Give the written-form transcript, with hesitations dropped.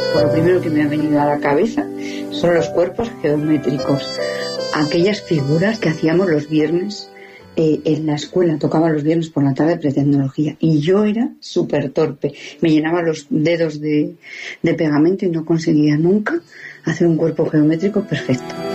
Por lo primero que me ha venido a la cabeza son los cuerpos geométricos, aquellas figuras que hacíamos los viernes en la escuela, tocaba los viernes por la tarde pretecnología y yo era súper torpe, me llenaba los dedos de pegamento y no conseguía nunca hacer un cuerpo geométrico perfecto.